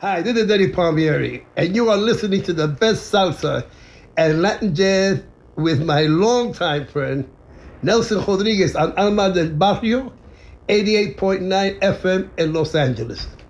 Hi, this is Eddie Palmieri, and you are listening to the best salsa and Latin jazz with my longtime friend, Nelson Rodriguez on Alma del Barrio, 88.9 FM in Los Angeles.